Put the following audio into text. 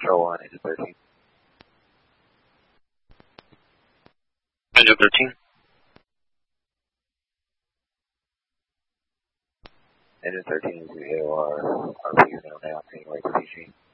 Control 1, engine 13. Engine 13. Engine 13 is the AOR, RPU now, team right to PG.